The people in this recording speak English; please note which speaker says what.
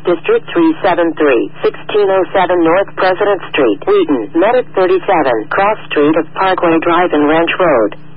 Speaker 1: District 373, 1607 North President Street, Wheaton. Met at 37 Cross Street of Parkway Drive and Ranch Road.